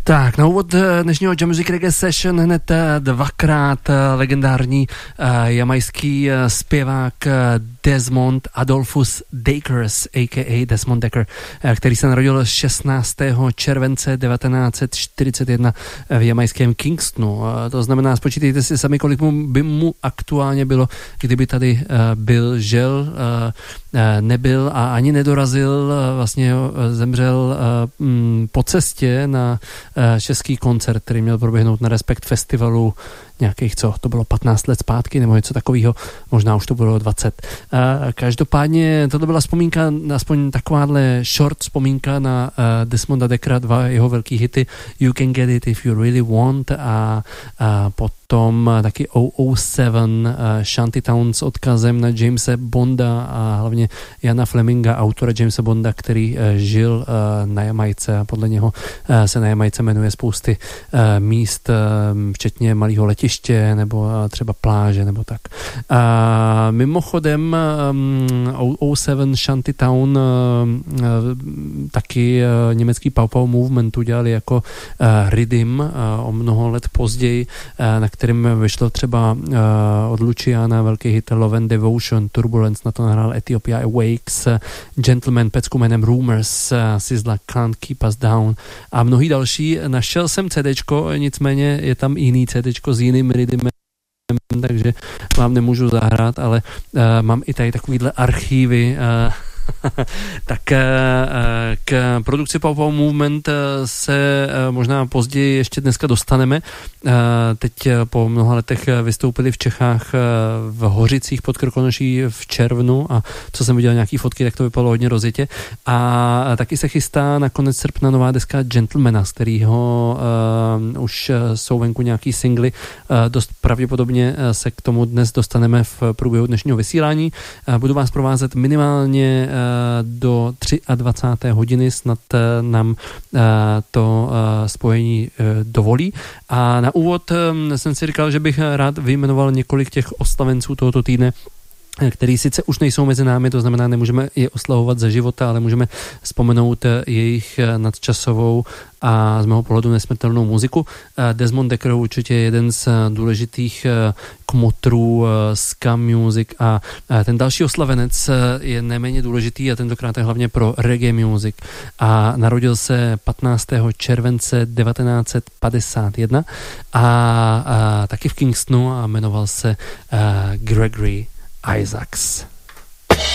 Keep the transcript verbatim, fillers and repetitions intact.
Tak, na úvod dnešního Jam Music Reggae Session hned dvakrát legendární uh, jamajský uh, zpěvák uh, Desmond Adolphus Dakers, a k a. Desmond Dekker, uh, který se narodil šestnáctého července devatenáct set čtyřicet jedna v jamajském Kingstonu. Uh, to znamená, spočítejte si sami, kolik mu by mu aktuálně bylo, kdyby tady uh, byl, žil, uh, uh, nebyl a ani nedorazil, uh, vlastně uh, zemřel uh, m, po cestě na český koncert, který měl proběhnout na Respekt festivalu nějakých, co, to bylo patnáct let zpátky, nebo něco takového, možná už to bylo dvacet. Každopádně toto byla vzpomínka, aspoň takováhle short vzpomínka na Desmonda Dekkera, dva jeho velký hity You Can Get It If You Really Want a, a potom taky O O sedm Shantytown s odkazem na Jamese Bonda a hlavně Jana Fleminga, autora Jamesa Bonda, který žil na Jamajce a podle něho se na Jamajce jmenuje spousty míst, včetně malého letiště nebo třeba pláže nebo tak. A mimochodem O O sedm Shantytown taky německý Pow Pow Movement udělali jako Rhythm o mnoho let později, na kterým vyšlo třeba od Luciana velký hit Love and Devotion, Turbulence, na to nahrál Ethiopia Awakes, Gentleman, pecku jménem Rumors, Sizzla Can't Keep Us Down a mnohý další. Našel jsem CDčko, nicméně je tam jiný CDčko s jiným rhythmem, takže vám nemůžu zahrát, ale uh, mám i tady takovýhle archívy. Uh, tak k produkci Pow Pow Movement se možná později ještě dneska dostaneme. Teď po mnoha letech vystoupili v Čechách v Hořicích pod Krkonoší v červnu a co jsem viděl nějaký fotky, tak to vypadalo hodně rozjetě. A taky se chystá na konec srpna nová deska Gentlemana, z kterého uh, už jsou venku nějaký singly. Uh, dost pravděpodobně se k tomu dnes dostaneme v průběhu dnešního vysílání. Uh, budu vás provázet minimálně do dvacáté třetí hodiny, snad nám to spojení dovolí. A na úvod jsem si říkal, že bych rád vyjmenoval několik těch oslavenců tohoto týdne, který sice už nejsou mezi námi, to znamená, nemůžeme je oslavovat za života, ale můžeme vzpomenout jejich nadčasovou a z mého pohledu nesmrtelnou muziku. Desmond Dekker určitě je jeden z důležitých kmotrů ska music a ten další oslavenec je neméně důležitý a tentokrát je hlavně pro reggae music a narodil se patnáctého července devatenáct set padesát jedna a, a taky v Kingstonu a jmenoval se uh, Gregory Isaacs.